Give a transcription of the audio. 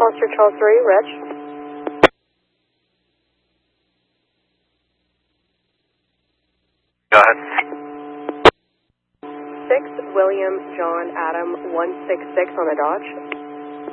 Foster Charles 3, Reg. Go ahead. 6 William John Adam 166 on the Dodge.